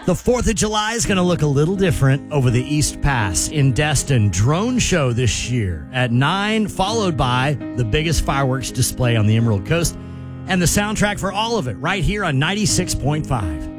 The 4th of July is going to look a little different over the East Pass in Destin. Drone show this year at 9, followed by the biggest fireworks display on the Emerald Coast. And the soundtrack for all of it right here on 96.5.